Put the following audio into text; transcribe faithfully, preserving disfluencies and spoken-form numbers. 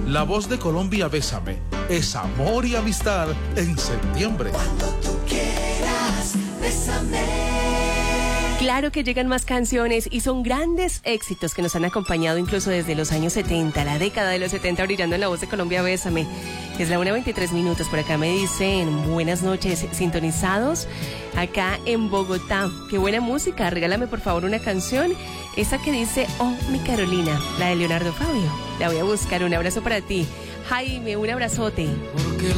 La Voz de Colombia, Bésame, es amor y amistad en septiembre. Cuando tú quieras, bésame. Claro que llegan más canciones y son grandes éxitos que nos han acompañado incluso desde los años setenta, la década de los setenta, brillando en La Voz de Colombia, Bésame. Es la una veintitrés minutos, por acá me dicen buenas noches, sintonizados acá en Bogotá. Qué buena música, regálame por favor una canción, esa que dice Oh, mi Carolina, la de Leonardo Fabio. La voy a buscar, un abrazo para ti. Jaime, un abrazote. Porque